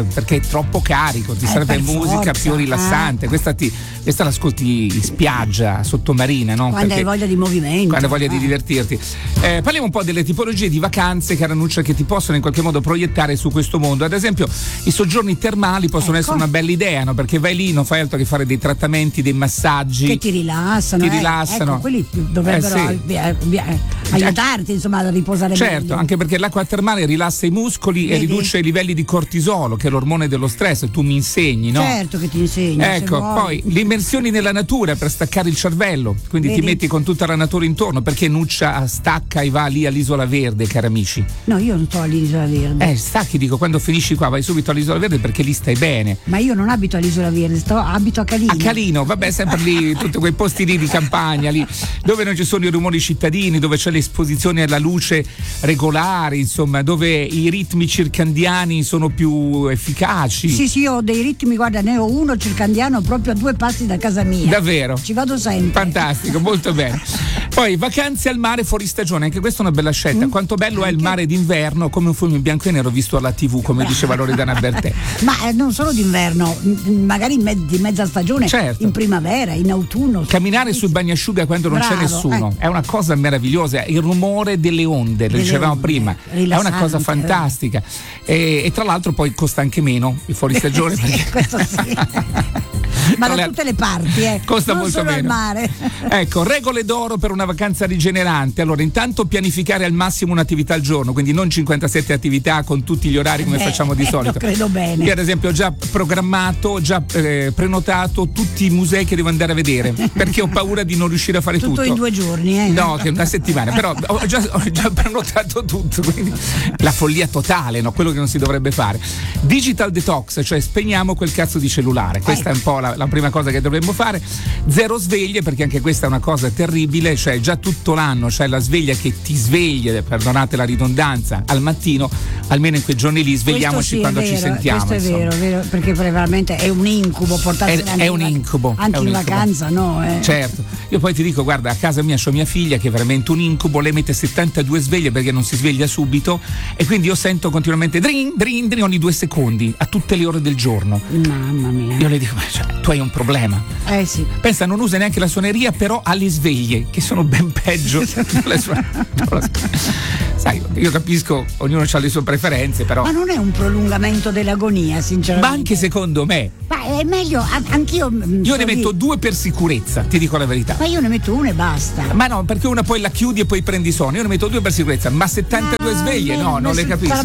perché è troppo carico, ti serve musica più rilassante. Questa l'ascolti in spiaggia, sottomarina, no? Quando hai voglia di movimento. Quando hai voglia di divertirti. Parliamo un po' delle tipologie di vacanze, cara Nuccia, che ti possono in qualche modo proiettare su questo mondo. Ad esempio, i soggiorni termali possono essere una bella idea, no? Perché vai lì, non fai altro che fare dei trattamenti, dei massaggi. Che ti rilassano. Ecco, quelli dovrebbero aiutarti, insomma, a riposare meglio. Certo, anche perché l'acqua termale rilassa i muscoli e riduce i livelli di cortisolo, che è l'ormone dello stress. Tu mi insegni, no? Certo che ti insegno. Ecco, poi le immersioni nella natura per staccare il cervello, quindi ti metti con tutta la natura intorno. Perché Nuccia stacca e va lì all'Isola Verde, cari amici? No, io non sto all'Isola Verde. Stacchi, dico, quando finisci qua vai subito all'Isola Verde perché lì stai bene. Ma io non abito all'Isola Verde, abito a Calino. A Calino, vabbè, sempre lì, tutti quei posti lì di campagna, lì dove non ci sono i rumori cittadini, dove c'è l'esposizione alla luce regolare, insomma, dove i ritmi circandiani sono più efficaci. Sì, io ho dei ritmi, guarda, ne ho uno circandiano proprio a 2 passi da casa mia. Davvero? Ci vado sempre. Fantastico, molto bene. Poi vacanze al mare fuori stagione, anche questa è una bella scelta. Quanto bello è il mare d'inverno, come un film in bianco e nero visto alla TV, come diceva Loredana Bertè. Ma non solo d'inverno, magari di mezza stagione, certo. In primavera, in autunno. Camminare sui bagnasciuga quando non c'è nessuno, è una cosa meravigliosa. Il rumore delle onde, lo dicevamo prima, è una cosa fantastica. E tra l'altro poi costa anche meno il fuori stagione. Sì, questo sì. Ma da tutte le parti, costa non molto solo meno. al mare. Ecco, regole d'oro per una vacanza rigenerante. Allora, intanto pianificare al massimo un'attività al giorno, quindi non 57 attività con tutti gli orari come facciamo di solito. Credo bene. Io ad esempio ho già programmato, prenotato tutti i musei che devo andare a vedere, perché ho paura di non riuscire a fare tutto. In 2 giorni, No, che una settimana, però ho già prenotato tutto, quindi la follia totale, no? Quello che non si dovrebbe fare. Digital detox, cioè spegniamo quel cazzo di cellulare. Questa è un po' la prima cosa che dovremmo fare. 0 sveglie, perché anche questa è una cosa terribile, cioè già tutto l'anno c'è la sveglia che ti sveglia, perdonate la ridondanza, al mattino, almeno in quei giorni lì svegliamoci quando ci sentiamo. Questo è vero, perché veramente è un incubo portarsi è un incubo anche in vacanza, no? Certo, io poi ti dico, guarda, a casa mia c'ho mia figlia che è veramente un incubo, lei mette 72 sveglie perché non si sveglia subito e quindi io sento continuamente drin drin drin ogni 2 secondi a tutte le ore del giorno. Mamma mia. Io le dico, ma tu hai un problema. Sì. Pensa, non usa neanche la suoneria, però ha le sveglie che sono ben peggio. Sai, io capisco, ognuno ha le sue preferenze, però. Ma non è un prolungamento dell'agonia, sinceramente. Ma anche secondo me. Ma è meglio, anch'io. Io ne metto 2 per sicurezza, ti dico la verità. Ma io ne metto 1 e basta. Ma no, perché una poi la chiudi e poi prendi sonno. Io ne metto 2 per sicurezza, ma 72 sveglie, no, non le capisco.